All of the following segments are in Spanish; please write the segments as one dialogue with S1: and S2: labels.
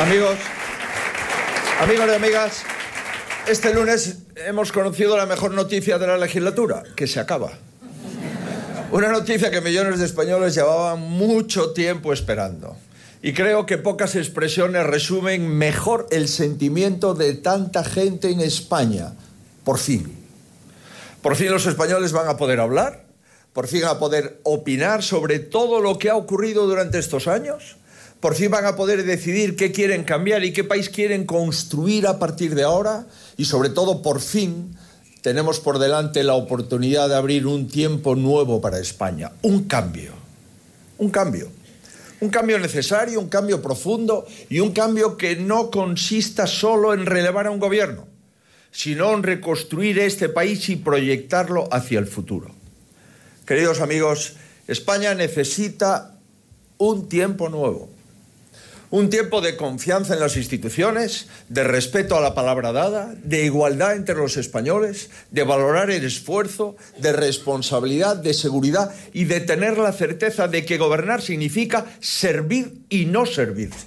S1: Amigos y amigas, este lunes hemos conocido la mejor noticia de la legislatura, que se acaba. Una noticia que millones de españoles llevaban mucho tiempo esperando. Y creo que pocas expresiones resumen mejor el sentimiento de tanta gente en España. Por fin. Por fin los españoles van a poder hablar, por fin van a poder opinar sobre todo lo que ha ocurrido durante estos años. Por fin van a poder decidir qué quieren cambiar y qué país quieren construir a partir de ahora. Y sobre todo, por fin, tenemos por delante la oportunidad de abrir un tiempo nuevo para España. Un cambio. Un cambio. Un cambio necesario, un cambio profundo y un cambio que no consista solo en relevar a un gobierno, sino en reconstruir este país y proyectarlo hacia el futuro. Queridos amigos, España necesita un tiempo nuevo. Un tiempo de confianza en las instituciones, de respeto a la palabra dada, de igualdad entre los españoles, de valorar el esfuerzo, de responsabilidad, de seguridad y de tener la certeza de que gobernar significa servir y no servirse.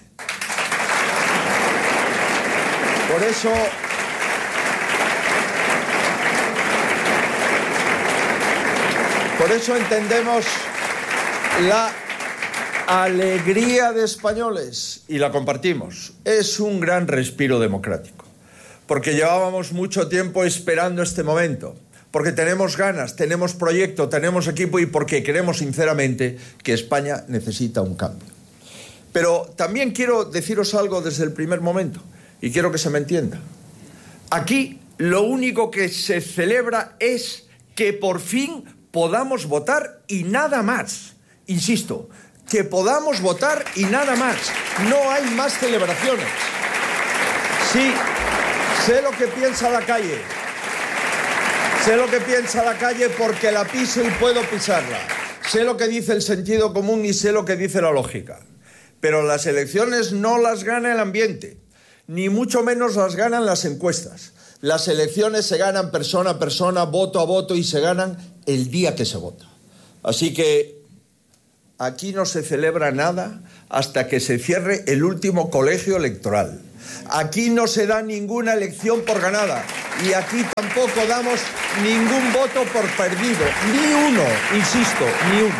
S1: Por eso entendemos la alegría de españoles y la compartimos. Es un gran respiro democrático, porque llevábamos mucho tiempo esperando este momento, porque tenemos ganas, tenemos proyecto, tenemos equipo y porque creemos sinceramente que España necesita un cambio. Pero también quiero deciros algo desde el primer momento y quiero que se me entienda. Aquí lo único que se celebra es que por fin podamos votar y nada más. Insisto, que podamos votar y nada más. No hay más celebraciones. Sí, sé lo que piensa la calle. Sé lo que piensa la calle porque la piso y puedo pisarla. Sé lo que dice el sentido común y sé lo que dice la lógica. Pero las elecciones no las gana el ambiente, ni mucho menos las ganan las encuestas. Las elecciones se ganan persona a persona, voto a voto y se ganan el día que se vota. Así que aquí no se celebra nada hasta que se cierre el último colegio electoral. Aquí no se da ninguna elección por ganada y aquí tampoco damos ningún voto por perdido. Ni uno, insisto, ni uno.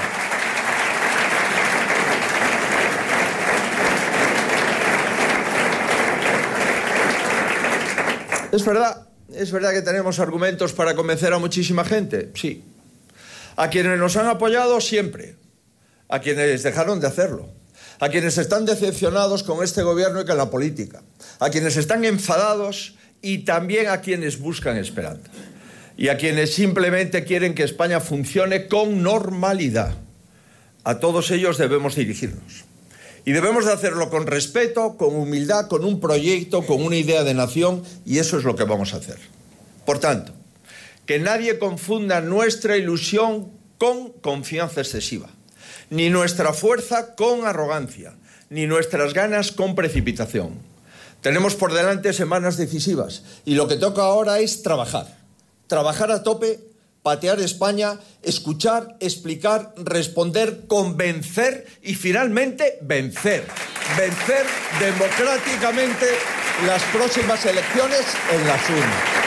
S1: Es verdad que tenemos argumentos para convencer a muchísima gente, sí. A quienes nos han apoyado siempre. A quienes dejaron de hacerlo, a quienes están decepcionados con este gobierno y con la política, a quienes están enfadados y también a quienes buscan esperanza y a quienes simplemente quieren que España funcione con normalidad. A todos ellos debemos dirigirnos y debemos de hacerlo con respeto, con humildad, con un proyecto, con una idea de nación y eso es lo que vamos a hacer. Por tanto, que nadie confunda nuestra ilusión con confianza excesiva. Ni nuestra fuerza con arrogancia, ni nuestras ganas con precipitación. Tenemos por delante semanas decisivas y lo que toca ahora es trabajar. Trabajar a tope, patear España, escuchar, explicar, responder, convencer y finalmente vencer. Vencer democráticamente las próximas elecciones en las urnas.